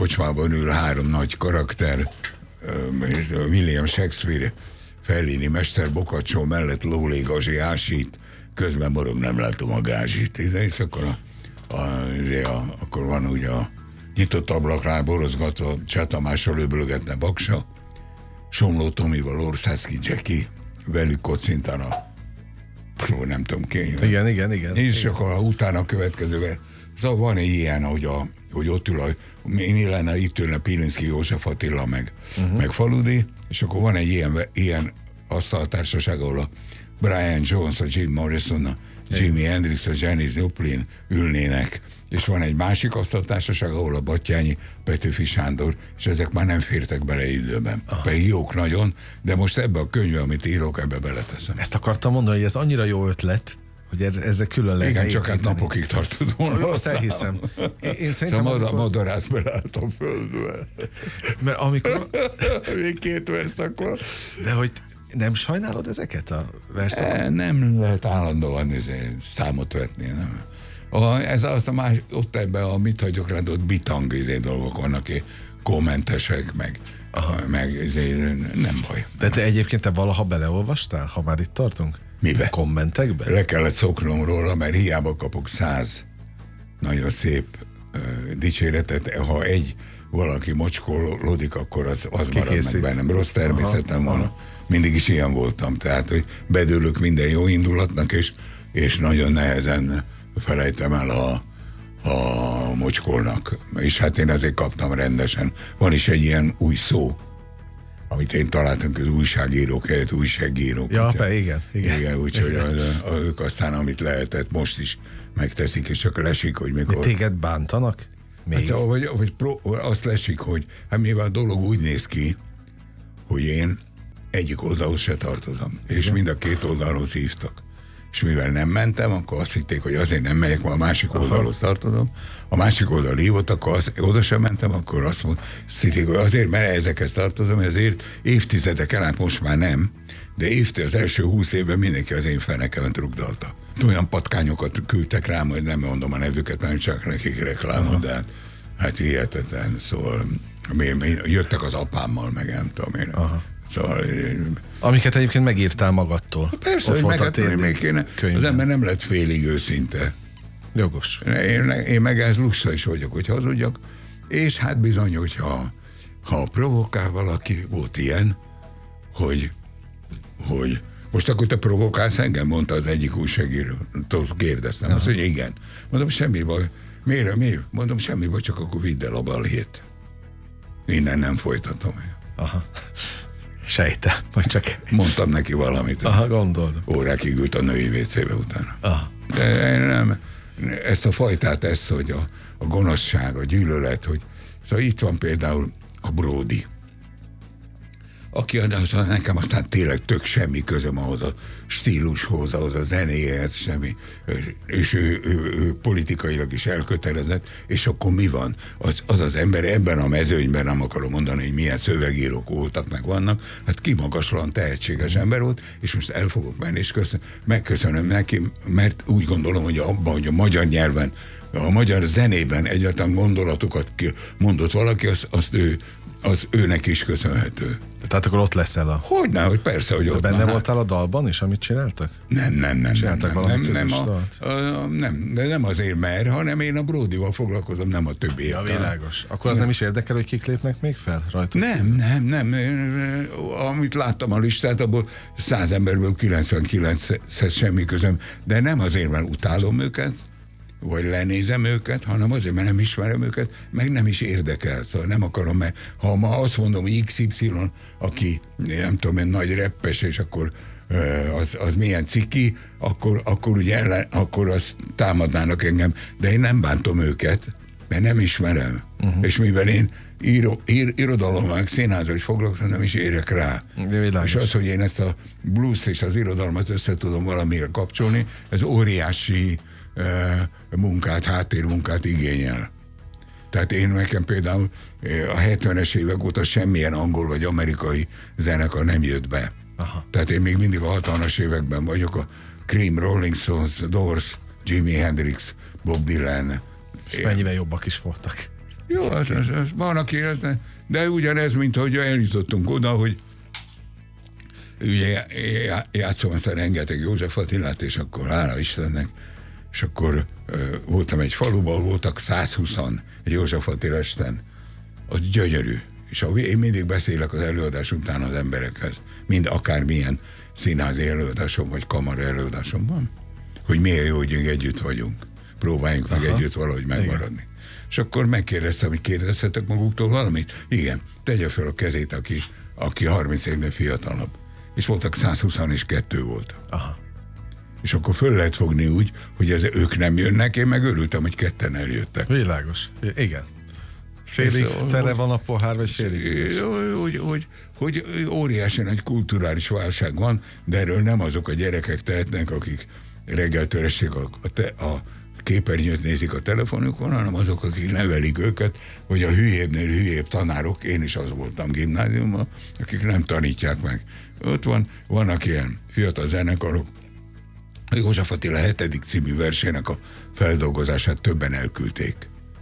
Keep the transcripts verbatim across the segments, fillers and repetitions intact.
kocsmában ül három nagy karakter, William Shakespeare, Fellini mester Boccaccio mellett lólé Gazi ásít, közben morom nem látom a gázsit. És akkor, a, a, a, akkor van ugye a nyitott ablaknál borozgatva Cseh Tamással öblögetne Baksa, Somló Tomival Orszászki Jackie, velük kocintana nem tudom ki. Igen, igen, igen. És igen. akkor utána a következővel. Szóval van egy ilyen, hogy, a, hogy ott ül a, mi lenne, itt ülne Pilinszky József Attila, meg, uh-huh. meg Faludi, és akkor van egy ilyen, ilyen asztaltársaság, ahol a Brian Jones, a Jim Morrison, a Jimi Hendrix, a Janis Joplin ülnének, és van egy másik asztaltársaság, ahol a Battyányi, Petőfi Sándor, és ezek már nem fértek bele időben. Aha. Pedig jók nagyon, de most ebbe a könyvbe, amit írok, ebbe beleteszem. Ezt akartam mondani, hogy ez annyira jó ötlet, hogy ezzel külön lehet. Igen, csak hát napokig tartott volna. Azt elhiszem. Én, én szerintem... Szóval amikor... madarász belállt a földbe. Mert amikor... Még két verszakon. De hogy nem sajnálod ezeket a verszakon? Nem lehet állandóan számot vetni, nem. A, ez az a más, ott ebben a mit hagyok rád, ott bitang izé dolgok vannak, kommentesek, meg, meg izé, nem baj. De te egyébként te valaha beleolvastál, ha már itt tartunk? Mibe? Kommentekbe? Le kellett szoknom róla, mert hiába kapok száz nagyon szép uh, dicséretet, ha egy valaki mocskolódik, akkor az, az, az marad meg bennem. Rossz természetem van. Aha. Mindig is ilyen voltam, tehát, hogy bedőlök minden jó indulatnak, és, és nagyon nehezen felejtem el a, a mocskolnak. És hát én ezért kaptam rendesen. Van is egy ilyen új szó, amit én találtam, az újságírók helyett újságírók. Ja, be, igen. Igen, igen úgyhogy ők aztán, amit lehetett, most is megteszik, és csak lesik, hogy mikor... De téged bántanak? Még? Hát, vagy, vagy pro, azt lesik, hogy hát mivel a dolog úgy néz ki, hogy én egyik oldalhoz se tartozom, igen. És mind a két oldalhoz hívtak. És mivel nem mentem, akkor azt hitték, hogy azért nem megyek, mert a másik oldalhoz tartozom. A másik oldal hívott, akkor az, oda sem mentem, akkor azt mondták, hogy azért, mert ezekhez tartozom, ezért évtizedeken át most már nem, de évtized, az első húsz évben mindenki az én fenekemet rugdalta. Olyan patkányokat küldtek rám, hogy nem mondom a nevüket, mert csak nekik reklámot, de hát, hát hihetetlen, szóval mi, mi, jöttek az apámmal, meg nem tudom én. Aha. Szóval, amiket egyébként megírtál magadtól. Persze, hogy meg, még kéne, az ember nem lett félig őszinte. Jogos. Én, én meg ez lusta is vagyok, hogy hazudjak, és hát bizony, hogyha ha provokál valaki, volt ilyen, hogy, hogy most akkor te provokálsz engem, mondta az egyik újságíró, kérdeztem, ja. Azt, hogy igen. Mondom, semmi baj. Miért, miért? Mondom, semmi baj, csak akkor vidd el a balhét. Innen nem folytatom. Aha. Sejte, vagy csak... Mondtam neki valamit. Aha, gondolom. Órákig ült a női vécébe utána. Aha. De nem, ezt a fajtát, ezt, hogy a, a gonoszság, a gyűlölet, hogy szóval itt van például a Bródi, aki az, nekem aztán tényleg tök semmi közöm ahhoz a stílushoz, ahhoz a zenéhez, semmi, és ő, ő, ő politikailag is elkötelezett, és akkor mi van? Az, az az ember ebben a mezőnyben, nem akarom mondani, hogy milyen szövegírók voltak, meg vannak, hát kimagaslan tehetséges ember volt, és most el fogok menni, és köszön, megköszönöm neki, mert úgy gondolom, hogy abban, hogy a magyar nyelven, a magyar zenében egyáltalán gondolatokat mondott valaki, azt, azt ő az őnek is köszönhető. Tehát akkor ott leszel a... Hogyne, hogy persze, hogy de ott. benne hát... voltál a dalban is, amit csináltak? Nem, nem, nem. Csináltak nem, valami nem, közös nem, dalt? a, a, nem, de nem azért mer, hanem én a Bródival foglalkozom, nem a többi. Ja, világos. Akkor az nem. nem is érdekel, hogy kik lépnek még fel rajta? Nem, nem, nem. Amit láttam a listát, abból száz emberből kilencvenkilenchez semmi közöm, de nem azért, mert utálom őket, vagy lenézem őket, hanem azért, mert nem ismerem őket, meg nem is érdekel. Szóval nem akarom, mert ha ma azt mondom, hogy iksz ipszilon, aki nem tudom, egy nagy reppes, és akkor az, az milyen ciki, akkor, akkor ugye ellen, akkor azt támadnának engem, de én nem bántom őket, mert nem ismerem. Uh-huh. És mivel én író, ír, irodalom, meg színházzal is foglalkozom, nem is érek rá. És az, hogy én ezt a blues és az irodalmat össze tudom valamire kapcsolni, ez óriási munkát, háttérmunkát igényel. Tehát én nekem például a hetvenes évek óta semmilyen angol vagy amerikai zenekar nem jött be. Aha. Tehát én még mindig a hatvanas években vagyok, a Cream, Rolling Stones, Doors, Jimi Hendrix, Bob Dylan. És mennyivel jobbak is voltak. Jó, az, az, az, van, aki, de ugyanez, mint hogy eljutottunk oda, hogy ugye játszom aztán rengeteg József Attilát, és akkor hála Istennek, és akkor uh, voltam egy faluban, voltak százhúszan József Attila esten. Az gyönyörű. És a, én mindig beszélek az előadás után az emberekhez, mind akármilyen színházi előadásom, vagy kamara előadásom van, hogy milyen jó, hogy együtt vagyunk. Próbáljunk Aha. meg együtt valahogy megmaradni. Igen. És akkor megkérdeztem, hogy kérdezhetek maguktól valamit? Igen, tegye fel a kezét, aki, aki harminc évnél fiatalabb. És voltak százhúszan és kettő volt. Aha. És akkor föl lehet fogni úgy, hogy ez, ők nem jönnek, én meg örültem, hogy ketten eljöttek. Világos. Igen. Félig tele van a pohár, vagy félig? Hogy, hogy, hogy óriási nagy kulturális válság van, de erről nem azok a gyerekek tehetnek, akik reggeltől estig a, a, te, a képernyőt nézik a telefonukon, hanem azok, akik nevelik őket, hogy a hülyébbnél hülyébb tanárok, én is az voltam gimnáziumban, akik nem tanítják meg. Ott van, vannak ilyen fiatal zenekarok, a József Attila hetedik című versének a feldolgozását többen elküldték.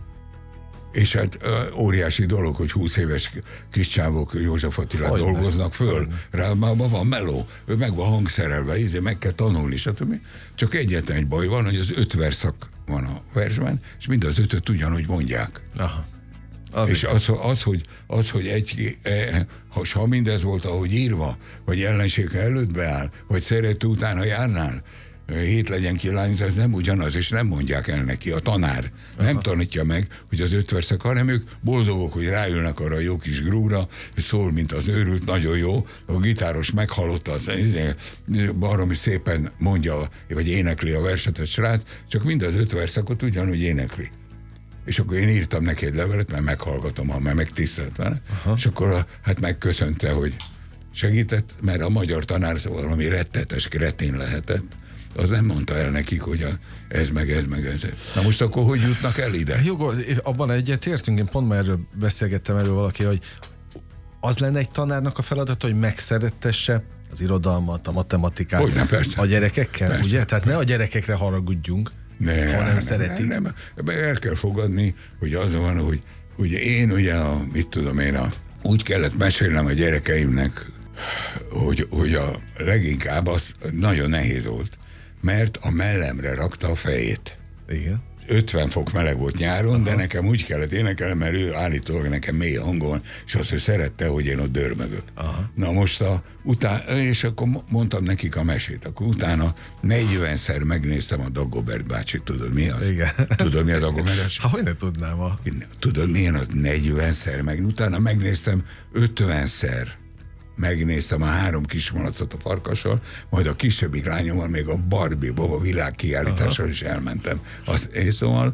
És hát óriási dolog, hogy húsz éves kis csávok József Attilát Olyan. dolgoznak föl. Rá már van meló, ő meg van hangszerelve, ízé, meg kell tanulni, stb. Csak egyetlen egy baj van, hogy az öt verszak van a versben, és mind az ötöt ugyanúgy mondják. Aha. Az és az, az, hogy, az, hogy egy, eh, ha mindez volt, ahogy írva, vagy ellensége előtt beáll, vagy szerető utána járnál, hét legyen ki lány, ez nem ugyanaz, és nem mondják el neki, a tanár Aha. nem tanítja meg, hogy az öt verszak, hanem ők boldogok, hogy ráülnek arra a jó kis grúra, és szól, mint az őrült, nagyon jó, a gitáros meghallotta, az baromi szépen mondja, vagy énekli a verset a srác, csak mind az öt verszakot ugyanúgy énekli. És akkor én írtam neki egy levelet, mert meghallgatom, mert megtisztelt vele, és akkor a, hát megköszönte, hogy segített, mert a magyar tanár szóval valami rettetes kretén lehetett, az nem mondta el nekik, hogy a, ez meg ez meg ez. Na most akkor hogy jutnak el ide? Jó, abban egyetértünk, én pont már erről beszélgettem erről valaki, hogy az lenne egy tanárnak a feladata, hogy megszerettesse az irodalmat, a matematikát Hogyne, persze. a gyerekekkel, persze, ugye? Tehát persze. ne a gyerekekre haragudjunk, ne, ha nem, nem szeretik. Nem, nem. El kell fogadni, hogy az van, hogy, hogy én ugye, a, mit tudom én, a, úgy kellett mesélnem a gyerekeimnek, hogy, hogy a leginkább az nagyon nehéz volt, mert a mellemre rakta a fejét. Igen. ötven fok meleg volt nyáron, Aha. de nekem úgy kellett énekelni, mert ő állítólag nekem mély hangon, és azt ő szerette, hogy én ott dörmögök. Aha. Na most a, után, és akkor mondtam nekik a mesét, akkor utána negyvenszer megnéztem a Dagobert bácsit, tudod mi az? Igen. Tudod mi a Dagobert? Ha, hogy ne tudnám a... Tudod milyen az negyvenszer, meg utána megnéztem ötvenszer. Megnéztem a három kismalatot a Farkassal, majd a kisebbik lányommal még a Barbie Boba világkiállításra is elmentem. Az, és szóval,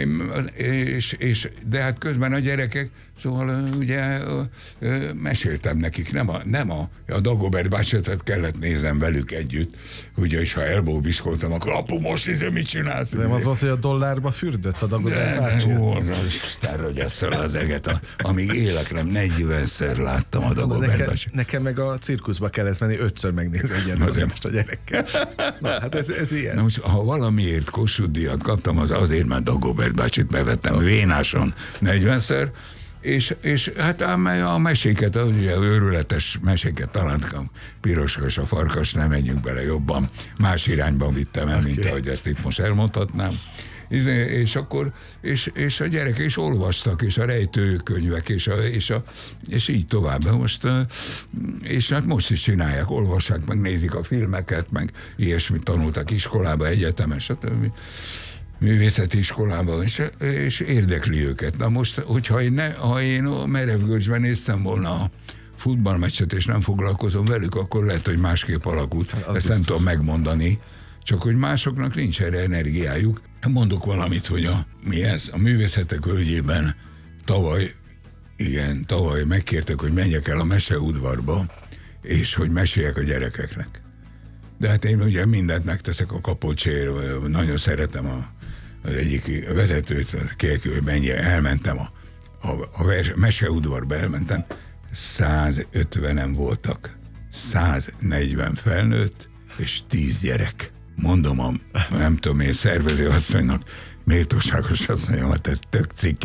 és, és, de hát közben a gyerekek, szóval ugye meséltem nekik, nem a, nem a, a Dagobert bácsitot kellett néznem velük együtt, ugye, és ha elbóbiskoltam, akkor apu, most izé, mit csinálsz? Nem az volt, hogy a dollárba fürdött a Dagobert bácsi? De, ó, az Isten rögyesszal az eget, a, amíg élek, nem negyvenszer láttam a Dagobert bácsit. Nekem meg a cirkuszba kellett menni ötször megnézni egyenlően most a gyerekkel. Na, hát ez, ez ilyen. Na most, ha valamiért Kossuth díjat kaptam, az azért, mert Dagobert bácsit bevettem oh. vénáson negyvenszer, és, és hát a meséket, ugye őrületes meséket találtam, Piroskos, a Farkas, nem menjünk bele jobban, más irányban vittem el, okay. mint ahogy ezt itt most elmondhatnám. És akkor, és, és a gyerekek is olvastak, és a rejtőkönyvek, és, a, és, a, és így tovább. Most, és hát most is csinálják, olvassák, meg nézik a filmeket, meg ilyesmit tanultak iskolába, egyetemen, stb. Művészeti iskolában, és, és érdekli őket. Na most, hogyha én, ne, ha én a Merevgölcsben néztem volna a futballmeccset, és nem foglalkozom velük, akkor lehet, hogy másképp alakult. Hát, ezt biztos. Nem tudom megmondani, csak hogy másoknak nincs erre energiájuk. Mondok valamit, hogy a, mi ez, a művészetek völgyében tavaly, igen, tavaly megkértek, hogy menjek el a meseudvarba, és hogy meséljek a gyerekeknek. De hát én ugye mindent megteszek a Kapocsér, nagyon szeretem a, az egyik vezetőt, kérkül, hogy menjél, elmentem a, a, a vers, meseudvarba, elmentem, százötvenen voltak, száznegyven felnőtt, és tíz gyerek. Mondom a, nem tudom én, szervező asszonynak, méltóságos asszonyom, hát ez tök ciki.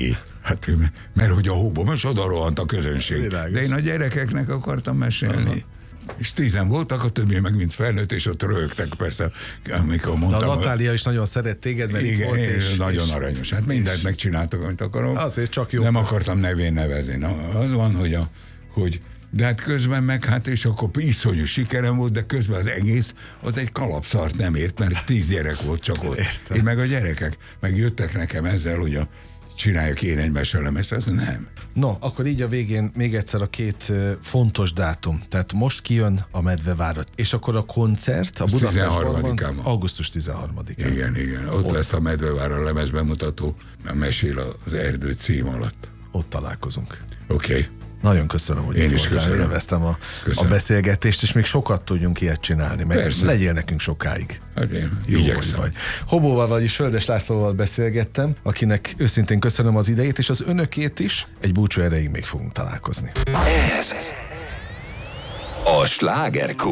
Hát, mert hogy a hóban most oda rohant a közönség. Világos. De én a gyerekeknek akartam mesélni. Aha. És tízen voltak, a többi meg mint felnőtt, és ott röhögtek persze, amikor mondtam. De a Natália is nagyon szeret téged, mert igen, itt volt, és, nagyon és, aranyos. Hát mindent és megcsináltak, amit akarok. Azért csak jó. Nem akartam nevén nevezni. Na, az van, hogy, a, hogy de hát közben meg hát, és akkor iszonyú sikerem volt, de közben az egész, az egy kalapszart nem ért, mert tíz gyerek volt csak ott. Értem. Én meg a gyerekek, meg jöttek nekem ezzel, hogy a csináljak én egy meselemet, ez nem. No, akkor így a végén még egyszer a két uh, fontos dátum. Tehát most kijön a Medvevárat, és akkor a koncert a tizenharmadikán van. augusztus tizenharmadikán. Igen, igen. Ott, ott lesz a Medvevára lemezbemutató, mesél az erdő cím alatt. Ott találkozunk. Oké. Okay. Nagyon köszönöm, hogy én itt is voltál, élveztem a, a beszélgetést, és még sokat tudjunk ilyet csinálni, meg persze. Legyél nekünk sokáig. Hát én jó igyekszem. Vagy. Hobóval, vagyis Földes Lászlóval beszélgettem, akinek őszintén köszönöm az idejét, és az önökét is. Egy búcsú erejéig még fogunk találkozni. Ez a Slágerkult.